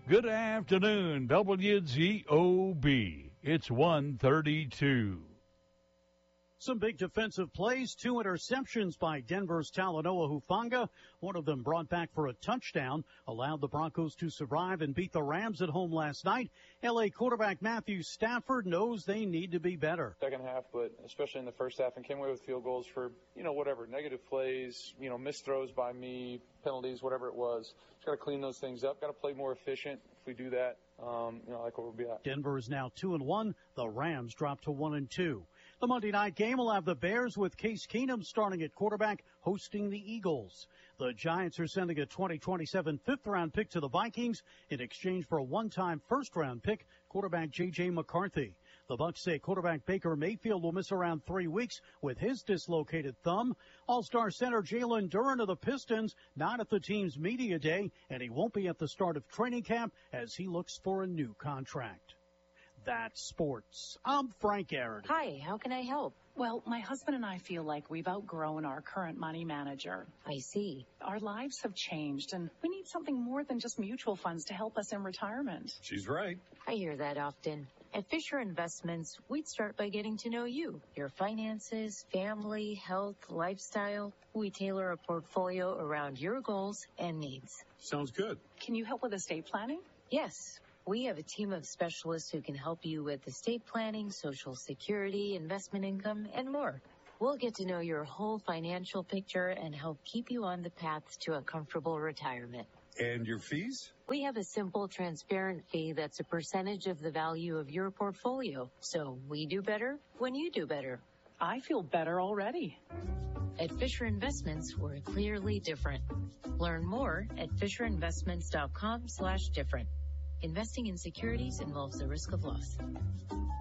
Good afternoon, WZOB. It's 1:32. Some big defensive plays, 2 interceptions by Denver's Talanoa Hufanga. One of them brought back for a touchdown, allowed the Broncos to survive and beat the Rams at home last night. L.A. quarterback Matthew Stafford knows they need to be better. Second half, but especially in the first half, and came away with field goals for, whatever, negative plays, missed throws by me, penalties, whatever it was. Just got to clean those things up, got to play more efficient. If we do that, I like what we'll be at. Denver is now 2-1. The Rams drop to 1-2. The Monday night game will have the Bears with Case Keenum starting at quarterback, hosting the Eagles. The Giants are sending a 2027 fifth-round pick to the Vikings in exchange for a one-time first-round pick, quarterback J.J. McCarthy. The Bucs say quarterback Baker Mayfield will miss around 3 weeks with his dislocated thumb. All-star center Jalen Duren of the Pistons not at the team's media day, and he won't be at the start of training camp as he looks for a new contract. That's sports. I'm Frank Garrity. Hi, how can I help? Well, my husband and I feel like we've outgrown our current money manager. I see. Our lives have changed, and we need something more than just mutual funds to help us in retirement. She's right. I hear that often. At Fisher Investments, we'd start by getting to know you, your finances, family, health, lifestyle. We tailor a portfolio around your goals and needs. Sounds good. Can you help with estate planning? Yes. We have a team of specialists who can help you with estate planning, Social Security, investment income, and more. We'll get to know your whole financial picture and help keep you on the path to a comfortable retirement. And your fees? We have a simple, transparent fee that's a percentage of the value of your portfolio. So we do better when you do better. I feel better already. At Fisher Investments, we're clearly different. Learn more at FisherInvestments.com/different. Investing in securities involves the risk of loss.